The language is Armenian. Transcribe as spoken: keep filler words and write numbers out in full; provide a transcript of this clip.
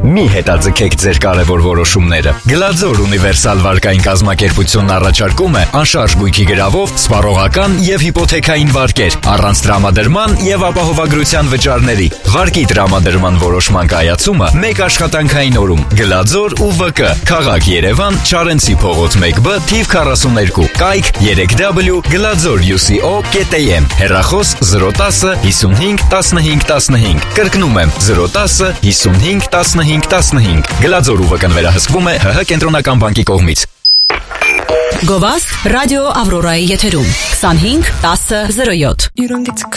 Մի հետաձգեք ձեր կարևոր որոշումները։ Գլաձոր ունիվերսալ վարկային կազմակերպությունն առաջարկում է անշարժ գույքի գրավով, սպառողական եւ հիպոթեքային վարկեր, առանց տրամադրման եւ ապահովագրության վճարների։ Վարկի տրամադրման որոշման կայացումը մեկ աշխատանքային օրում։ Գլաձոր ու ՎԿ, Քաղաք Երևան, Չարենցի փողոց մեկ B, թիվ քառասուններկու, կայք երեք w gladzor u c o dot a m, հեռախոս zero one zero հիսունհինգ տասնհինգ տասնհինգ, կրկնում եմ zero one zero հիսունհինգ տասնհինգ տասնհինգ։ Գլաձոր ու ՎԿ-ն վերահսկվում է ՀՀ կենտրոնական բանկի կողմից։ Գովազդ ռադիո Ավրորայի եթերում քսանհինգ տասը զրո յոթ։